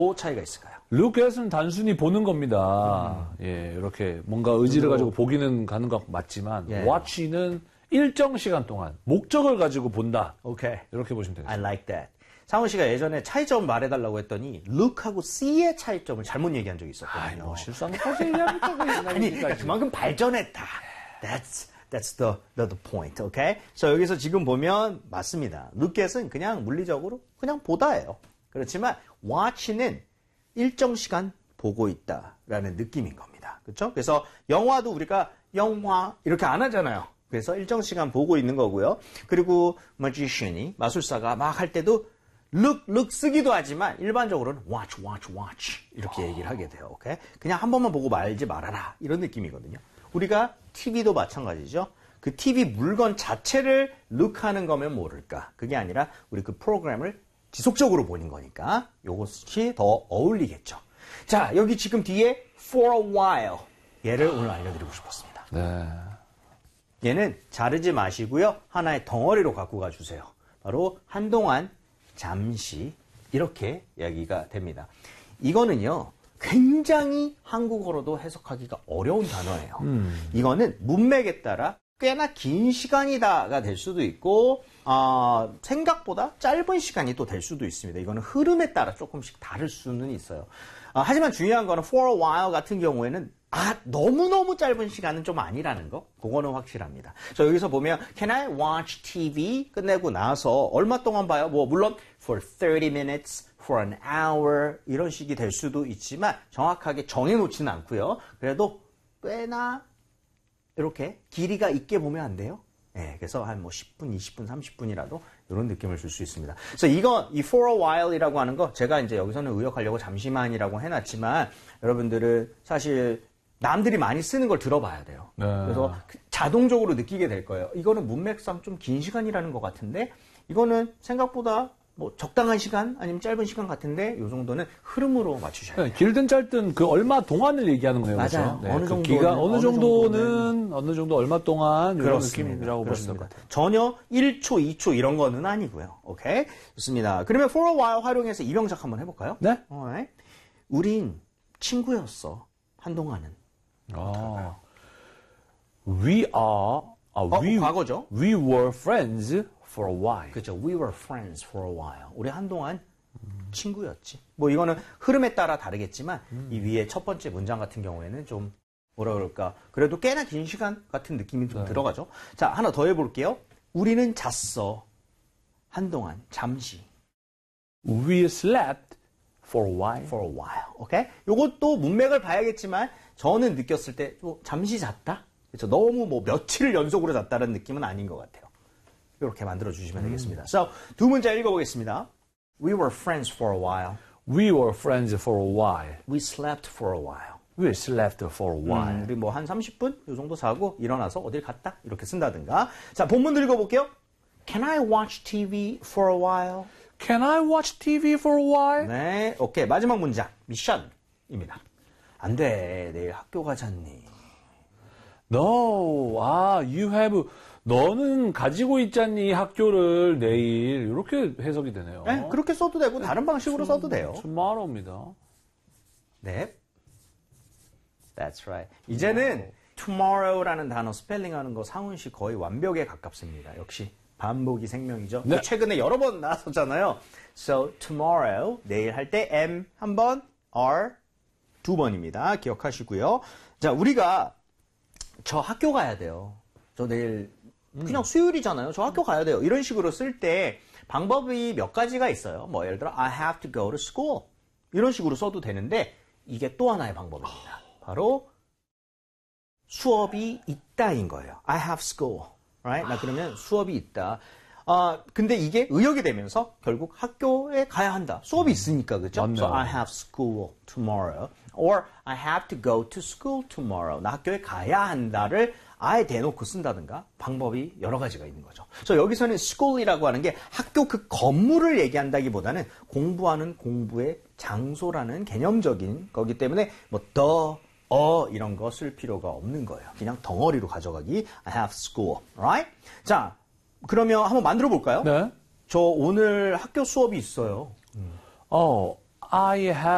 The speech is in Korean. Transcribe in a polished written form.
뭐 차이가 있을까요? look at은 단순히 보는 겁니다. 예, 이렇게 뭔가 의지를 가지고 보기는 가는 거 맞지만 예. watch는 일정 시간 동안 목적을 가지고 본다. 오케이. 이렇게 보시면 되겠습니다. I like that. 상훈 씨가 예전에 차이점 말해달라고 했더니 look하고 see의 차이점을 잘못 얘기한 적이 있었거든요. 뭐 실상까지 얘기합니까? 아니, 그러니까 그만큼 발전했다. That's the point, okay? 여기서 지금 보면 맞습니다. look at은 그냥 물리적으로 그냥 보다예요. 그렇지만 watch는 일정 시간 보고 있다라는 느낌인 겁니다. 그렇죠? 그래서 영화도 우리가 영화 이렇게 안 하잖아요. 그래서 일정 시간 보고 있는 거고요. 그리고 magician이 마술사가 막 할 때도 look 쓰기도 하지만 일반적으로는 watch 이렇게 얘기를 하게 돼요. 오케이? 그냥 한 번만 보고 말지 말아라 이런 느낌이거든요. 우리가 TV도 마찬가지죠. 그 TV 물건 자체를 look하는 거면 모를까. 그게 아니라 우리 그 프로그램을 지속적으로 보는 거니까 이것이 더 어울리겠죠. 자, 여기 지금 뒤에 for a while 얘를 오늘 알려드리고 싶었습니다. 네. 얘는 자르지 마시고요. 하나의 덩어리로 갖고 가주세요. 바로 한동안, 잠시 이렇게 이야기가 됩니다. 이거는요. 굉장히 한국어로도 해석하기가 어려운 단어예요. 이거는 문맥에 따라 꽤나 긴 시간이다가 될 수도 있고 생각보다 짧은 시간이 또 될 수도 있습니다. 이거는 흐름에 따라 조금씩 다를 수는 있어요. 하지만 중요한 거는 for a while 같은 경우에는 너무너무 짧은 시간은 좀 아니라는 거. 그거는 확실합니다. 여기서 보면 can I watch TV 끝내고 나서 얼마 동안 봐요? 뭐 물론 for 30 minutes, for an hour 이런 식이 될 수도 있지만 정확하게 정해놓지는 않고요. 그래도 꽤나 이렇게 길이가 있게 보면 안 돼요. 네, 그래서 한 10분, 20분, 30분이라도 이런 느낌을 줄 수 있습니다. 그래서 이 for a while이라고 하는 거 제가 이제 여기서는 의역하려고 잠시만이라고 해놨지만 여러분들은 사실 남들이 많이 쓰는 걸 들어봐야 돼요. 네. 그래서 자동적으로 느끼게 될 거예요. 이거는 문맥상 좀 긴 시간이라는 것 같은데 이거는 생각보다 뭐 적당한 시간 아니면 짧은 시간 같은데 이 정도는 흐름으로 맞추셔야 돼요. 네, 길든 짧든 그 얼마 동안을 얘기하는 거예요. 맞아요. 그렇죠? 네, 어느 그 정도는, 기간 어느 정도는 어느 정도 얼마 동안 이런 느낌이라고 보시면 될 것 같아요. 전혀 1초, 2초 이런 거는 아니고요. 오케이? 좋습니다. 그러면 for a while 활용해서 이병작 한번 해볼까요? 네. Alright. 우린 친구였어. 한동안은. We are 과거죠. We were friends for a while. 그렇죠. We were friends for a while. 우리 한동안 친구였지. 뭐 이거는 흐름에 따라 다르겠지만 이 위에 첫 번째 문장 같은 경우에는 좀 뭐라 그럴까. 그래도 꽤나 긴 시간 같은 느낌이 좀 들어가죠. 자, 하나 더 해볼게요. 우리는 잤어. 한동안, 잠시. We slept for a while. For a while. 오케이? 요것도 문맥을 봐야겠지만 저는 느꼈을 때 잠시 잤다? 그렇죠. 너무 뭐 며칠을 연속으로 잤다는 느낌은 아닌 것 같아요. 이렇게 만들어 주시면 되겠습니다. 두 문자 읽어보겠습니다. We were friends for a while. We were friends for a while. We slept for a while. We slept for a while. 우리 뭐 한 30분 이 정도 자고 일어나서 어딜 갔다 이렇게 쓴다든가. 자, 본문 읽어볼게요. Can I watch TV for a while? Can I watch TV for a while? 네, 오케이. 마지막 문장 미션입니다. 안 돼. 내일 학교 가잖니. No. You have. 너는 가지고 있잖니 학교를 내일 이렇게 해석이 되네요. 네, 그렇게 써도 되고 다른 방식으로 써도 돼요. tomorrow입니다. 네. That's right. 이제는 tomorrow라는 단어 스펠링하는 거 상훈 씨 거의 완벽에 가깝습니다. 역시 반복이 생명이죠. 네. 최근에 여러 번 나왔었잖아요. So tomorrow 내일 할 때 M 한 번, R 두 번입니다. 기억하시고요. 자, 우리가 저 학교 가야 돼요. 저 내일 그냥 수요일이잖아요. 저 학교 가야 돼요. 이런 식으로 쓸 때 방법이 몇 가지가 있어요. 뭐 예를 들어 I have to go to school 이런 식으로 써도 되는데 이게 또 하나의 방법입니다. 바로 수업이 있다인 거예요. I have school. Right? 나 그러면 수업이 있다. 근데 이게 의역이 되면서 결국 학교에 가야 한다. 수업이 있으니까, 그죠? 맞네요. So I have school tomorrow. Or I have to go to school tomorrow. 나 학교에 가야 한다를 아예 대놓고 쓴다든가 방법이 여러 가지가 있는 거죠. 그래서 여기서는 school이라고 하는 게 학교 그 건물을 얘기한다기보다는 공부하는 공부의 장소라는 개념적인 거기 때문에 뭐 이런 거 쓸 필요가 없는 거예요. 그냥 덩어리로 가져가기. I have school. Right? 자, 그러면 한번 만들어 볼까요? 네. 저 오늘 학교 수업이 있어요. I have